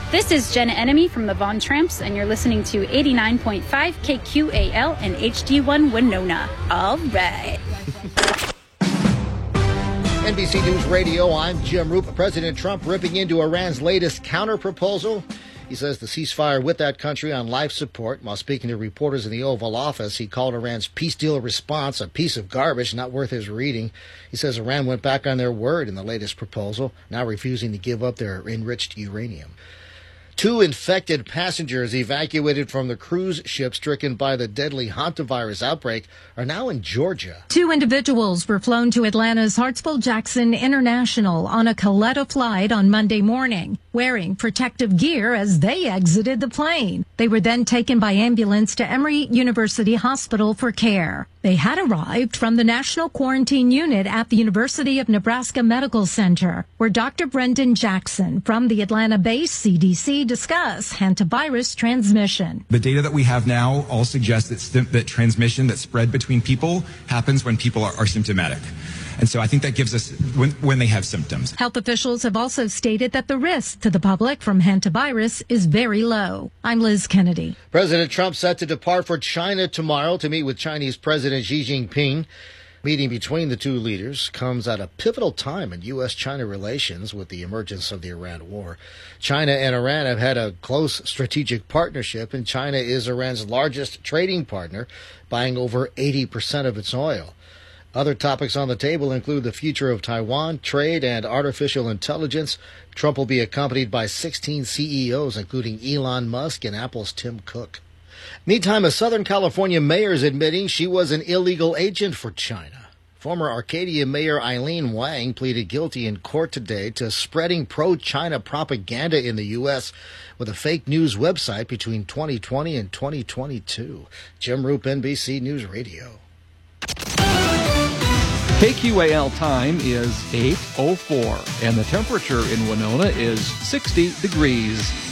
This is Jenna Enemy from the Von Tramps, and you're listening to 89.5 KQAL and HD1 Winona. All right. NBC News Radio, I'm Jim Roop. President Trump ripping into Iran's latest counter-proposal. He says the ceasefire with that country on life support. While speaking to reporters in the Oval Office, he called Iran's peace deal response a piece of garbage, not worth his reading. He says Iran went back on their word in the latest proposal, now refusing to give up their enriched uranium. 2 infected passengers evacuated from the cruise ship stricken by the deadly hantavirus outbreak are now in Georgia. 2 individuals were flown to Atlanta's Hartsfield-Jackson International on a Coletta flight on Monday morning, wearing protective gear as they exited the plane. They were then taken by ambulance to Emory University Hospital for care. They had arrived from the National Quarantine Unit at the University of Nebraska Medical Center, where Dr. Brendan Jackson from the Atlanta-based CDC discussed hantavirus transmission. The data that we have now all suggests that transmission that spread between people happens when people are symptomatic. And so I think that gives us when they have symptoms. Health officials have also stated that the risk to the public from hantavirus is very low. I'm Liz Kennedy. President Trump set to depart for China tomorrow to meet with Chinese President Xi Jinping. Meeting between the two leaders comes at a pivotal time in U.S.-China relations with the emergence of the Iran war. China and Iran have had a close strategic partnership, and China is Iran's largest trading partner, buying over 80% of its oil. Other topics on the table include the future of Taiwan, trade, and artificial intelligence. Trump will be accompanied by 16 CEOs, including Elon Musk and Apple's Tim Cook. Meantime, a Southern California mayor is admitting she was an illegal agent for China. Former Arcadia Mayor Eileen Wang pleaded guilty in court today to spreading pro-China propaganda in the U.S. with a fake news website between 2020 and 2022. Jim Roop, NBC News Radio. KQAL time is 8:04, and the temperature in Winona is 60 degrees.